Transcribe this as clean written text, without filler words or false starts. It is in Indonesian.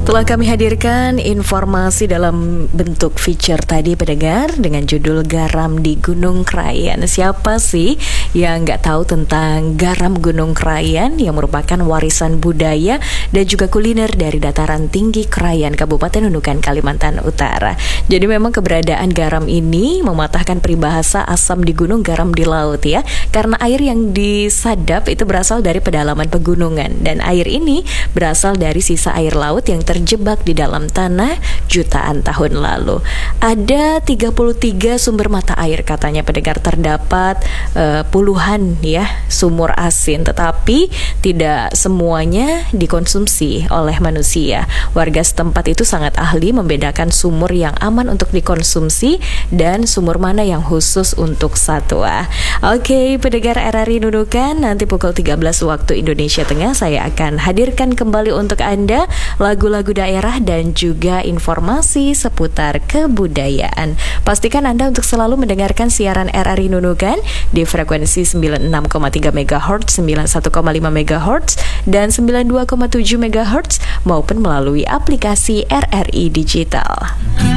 Telah kami hadirkan informasi dalam bentuk feature tadi pendengar dengan judul Garam di Gunung Krayan. Siapa sih yang nggak tahu tentang garam Gunung Krayan yang merupakan warisan budaya dan juga kuliner dari dataran tinggi Krayan, Kabupaten Nunukan, Kalimantan Utara. Jadi memang keberadaan garam ini mematahkan peribahasa asam di gunung, garam di laut ya. Karena air yang disadap itu berasal dari pedalaman pegunungan dan air ini berasal dari sisa air laut yang terjebak di dalam tanah jutaan tahun lalu. Ada 33 sumber mata air katanya pendengar, terdapat puluhan ya sumur asin, tetapi tidak semuanya dikonsumsi oleh manusia. Warga setempat itu sangat ahli membedakan sumur yang aman untuk dikonsumsi dan sumur mana yang khusus untuk satwa. Oke, pendengar RRI Nunukan, nanti pukul 13 waktu Indonesia Tengah saya akan hadirkan kembali untuk Anda lagu-lagu daerah dan juga informasi seputar kebudayaan. Pastikan Anda untuk selalu mendengarkan siaran RRI Nunukan di frekuensi 96,3 MHz, 91,5 MHz, dan 92,7 MHz maupun melalui aplikasi RRI Digital.